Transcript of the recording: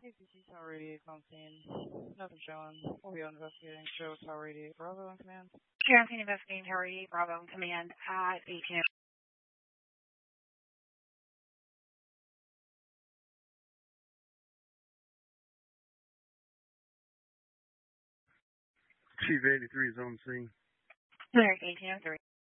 ACC Tower 88 on scene. Nothing showing. We'll be investigating. Show Tower 88 Bravo in command. Transient investigating Tower 88 Bravo in command at 18. Chief 83 is on scene. Lyric 1803.